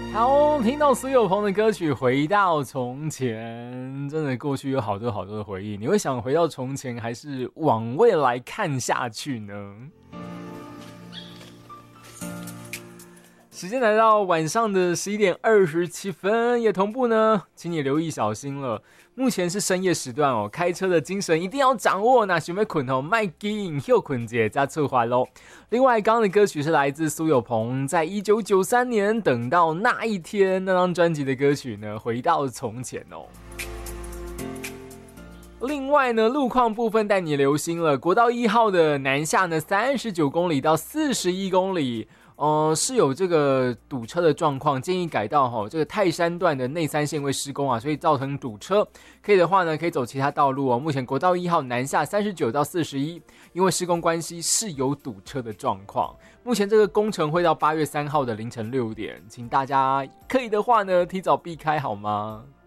好，听到苏有朋的歌曲《回到从前》，真的过去有好多好多的回忆。你会想回到从前，还是往未来看下去呢？时间来到晚上的11点27分，也同步呢，请你留意小心了。目前是深夜时段哦，开车的精神一定要掌握。那想要困哦，麦紧休困节加策划喽。另外，刚刚的歌曲是来自苏有朋在1993年等到那一天那张专辑的歌曲呢，回到从前哦。另外呢，路况部分带你留心了，国道1号的南下呢39公里到41公里。是有这个堵车的状况，建议改道这个泰山段的内3线为施工啊，所以造成堵车。可以的话呢，可以走其他道路哦。目前国道1号南下39到41，因为施工关系是有堵车的状况。目前这个工程会到8月3号的凌晨6点，请大家可以的话呢，提早避开好吗？